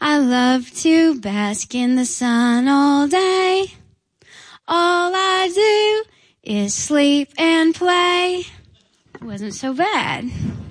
I love to bask in the sun all day. All I do is sleep and play. It wasn't so bad.